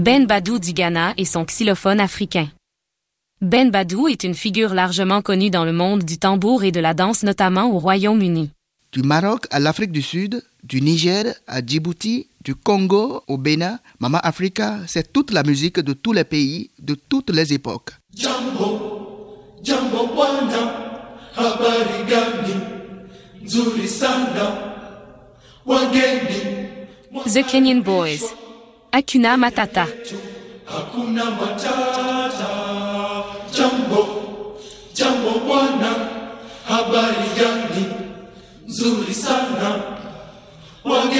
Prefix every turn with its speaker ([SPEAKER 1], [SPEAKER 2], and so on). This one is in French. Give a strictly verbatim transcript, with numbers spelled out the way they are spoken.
[SPEAKER 1] Ben Badou du Ghana et son xylophone africain. Ben Badou est une figure largement connue dans le monde du tambour et de la danse, notamment au Royaume-Uni.
[SPEAKER 2] Du Maroc à l'Afrique du Sud, du Niger à Djibouti, du Congo au Bénin, Mama Africa, c'est toute la musique de tous les pays, de toutes les époques.
[SPEAKER 3] Jambo, jambo bwana, habari gani, nzuri sana, wageni.
[SPEAKER 1] The Kenyan Boys. Hakuna Matata.
[SPEAKER 3] Hakuna matata. Jambo, jambo bwana, habari gani, nzuri sana, wageni.